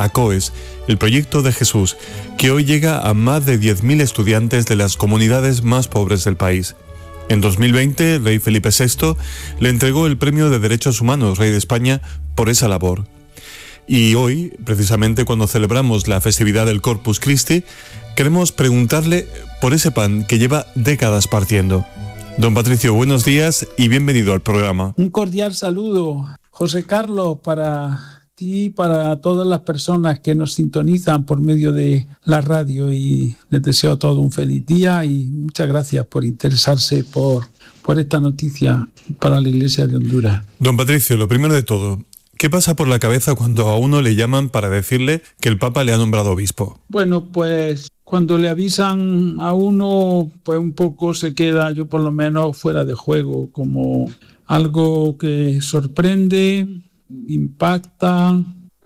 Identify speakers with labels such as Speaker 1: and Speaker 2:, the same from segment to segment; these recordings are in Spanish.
Speaker 1: ACOES, el proyecto de Jesús, que hoy llega a más de 10.000 estudiantes de las comunidades más pobres del país. En 2020, el rey Felipe VI le entregó el Premio de Derechos Humanos, Rey de España, por esa labor. Y hoy, precisamente cuando celebramos la festividad del Corpus Christi, queremos preguntarle por ese pan que lleva décadas partiendo. Don Patricio, buenos días y bienvenido al programa.
Speaker 2: Un cordial saludo, José Carlos, para ti y para todas las personas que nos sintonizan por medio de la radio, y les deseo a todos un feliz día y muchas gracias por interesarse por esta noticia para la Iglesia de Honduras.
Speaker 1: Don Patricio, lo primero de todo, ¿qué pasa por la cabeza cuando a uno le llaman para decirle que el Papa le ha nombrado obispo?
Speaker 2: Bueno, pues cuando le avisan a uno, pues un poco se queda, yo por lo menos, fuera de juego, como algo que sorprende, impacta,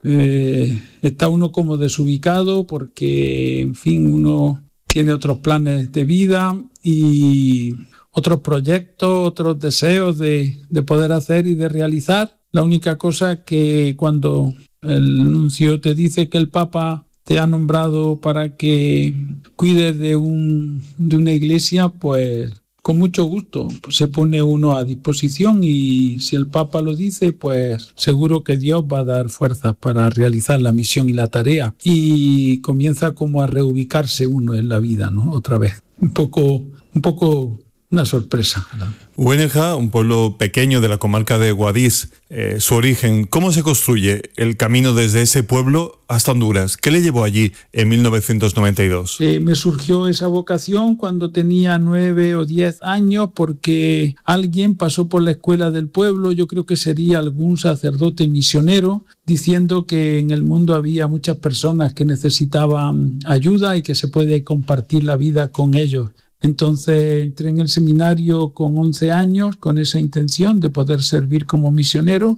Speaker 2: está uno como desubicado porque, en fin, uno tiene otros planes de vida y otros proyectos, otros deseos de poder hacer y de realizar. La única cosa que cuando el nuncio te dice que el Papa te ha nombrado para que cuides de una iglesia, pues con mucho gusto se pone uno a disposición, y si el Papa lo dice, pues seguro que Dios va a dar fuerzas para realizar la misión y la tarea, y comienza como a reubicarse uno en la vida, ¿no? Otra vez, un poco una sorpresa, ¿no?
Speaker 1: Huéneja, un pueblo pequeño de la comarca de Guadix, su origen, ¿cómo se construye el camino desde ese pueblo hasta Honduras? ¿Qué le llevó allí en 1992?
Speaker 2: Me surgió esa vocación cuando tenía 9 o 10 años, porque alguien pasó por la escuela del pueblo, yo creo que sería algún sacerdote misionero, diciendo que en el mundo había muchas personas que necesitaban ayuda y que se puede compartir la vida con ellos. Entonces entré en el seminario con 11 años con esa intención de poder servir como misionero,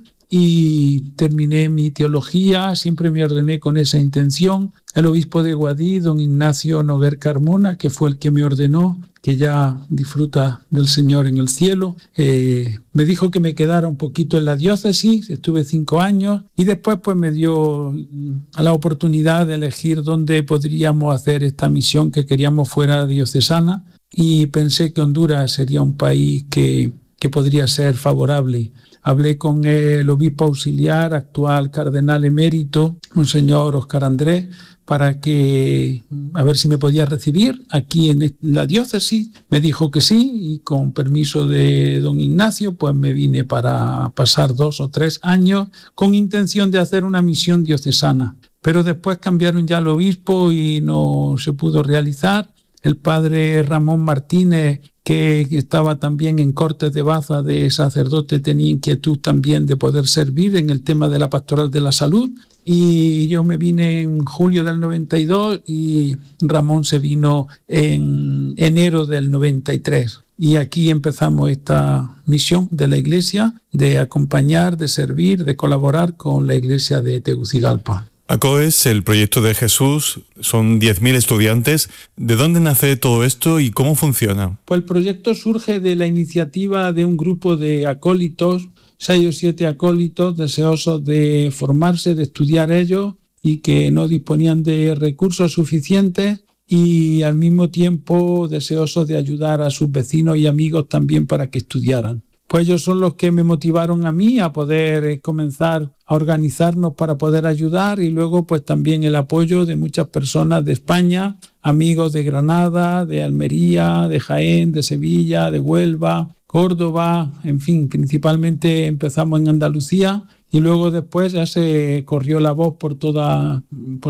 Speaker 2: y terminé mi teología, siempre me ordené con esa intención. El obispo de Guadix, don Ignacio Noguer Carmona, que fue el que me ordenó, que ya disfruta del Señor en el cielo, me dijo que me quedara un poquito en la diócesis. Estuve 5 años y después pues me dio la oportunidad de elegir dónde podríamos hacer esta misión que queríamos fuera diocesana, y pensé que Honduras sería un país que podría ser favorable. Hablé con el obispo auxiliar, actual cardenal emérito, Monseñor Óscar Andrés, para que a ver si me podía recibir aquí en la diócesis. Me dijo que sí, y con permiso de don Ignacio, pues me vine para pasar 2 o 3 años con intención de hacer una misión diocesana. Pero después cambiaron ya el obispo y no se pudo realizar. El padre Ramón Martínez, que estaba también en Cortes de Baza de sacerdote, tenía inquietud también de poder servir en el tema de la pastoral de la salud, y yo me vine en julio del 92 y Ramón se vino en enero del 93. Y aquí empezamos esta misión de la iglesia de acompañar, de servir, de colaborar con la iglesia de Tegucigalpa.
Speaker 1: ACOES, el proyecto de Jesús, son 10.000 estudiantes. ¿De dónde nace todo esto y cómo funciona?
Speaker 2: Pues el proyecto surge de la iniciativa de un grupo de acólitos, 6 o 7 acólitos deseosos de formarse, de estudiar ellos, y que no disponían de recursos suficientes, y al mismo tiempo deseosos de ayudar a sus vecinos y amigos también para que estudiaran. Pues ellos son los que me motivaron a mí a poder comenzar a organizarnos para poder ayudar, y luego pues también el apoyo de muchas personas de España, amigos de Granada, de Almería, de Jaén, de Sevilla, de Huelva, Córdoba, en fin, principalmente empezamos en Andalucía, y luego después ya se corrió la voz por toda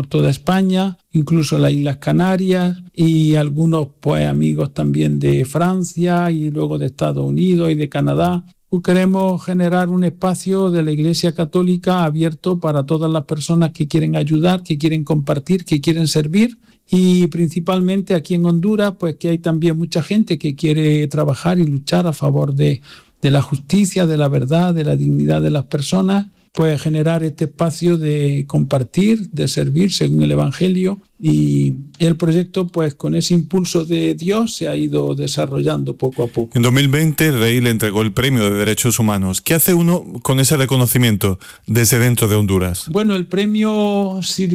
Speaker 2: España, incluso las Islas Canarias, y algunos pues amigos también de Francia y luego de Estados Unidos y de Canadá. Queremos generar un espacio de la Iglesia Católica abierto para todas las personas que quieren ayudar, que quieren compartir, que quieren servir, y principalmente aquí en Honduras, pues que hay también mucha gente que quiere trabajar y luchar a favor de la justicia, de la verdad, de la dignidad de las personas, pues generar este espacio de compartir, de servir según el Evangelio, y el proyecto pues con ese impulso de Dios se ha ido desarrollando poco a poco.
Speaker 1: En 2020 el rey le entregó el Premio de Derechos Humanos. ¿Qué hace uno con ese reconocimiento desde dentro de Honduras?
Speaker 2: Bueno, el premio sirve